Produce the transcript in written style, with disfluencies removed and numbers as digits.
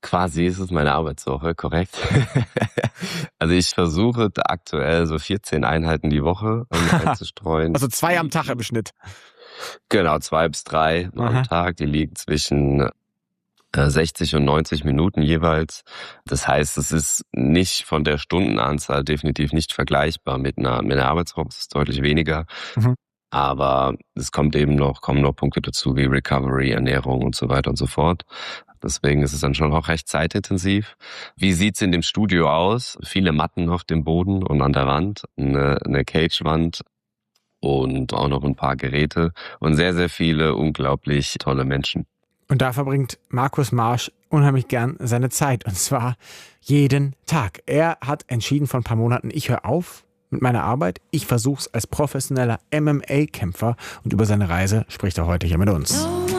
Quasi ist es meine Arbeitswoche, korrekt. Also ich versuche aktuell so 14 Einheiten die Woche einzustreuen. Also 2 am Tag im Schnitt. Genau, 2 bis 3 am Tag. Die liegen zwischen 60 und 90 Minuten jeweils. Das heißt, es ist nicht von der Stundenanzahl definitiv nicht vergleichbar mit einer Arbeitswoche. Es ist deutlich weniger. Mhm. Aber es kommen noch Punkte dazu wie Recovery, Ernährung und so weiter und so fort. Deswegen ist es dann schon auch recht zeitintensiv. Wie sieht's in dem Studio aus? Viele Matten auf dem Boden und an der Wand, eine Cagewand und auch noch ein paar Geräte und sehr, sehr viele unglaublich tolle Menschen. Und da verbringt Markus Marsch unheimlich gern seine Zeit. Und zwar jeden Tag. Er hat entschieden vor ein paar Monaten, ich höre auf mit meiner Arbeit. Ich versuche es als professioneller MMA-Kämpfer. Und über seine Reise spricht er heute hier mit uns.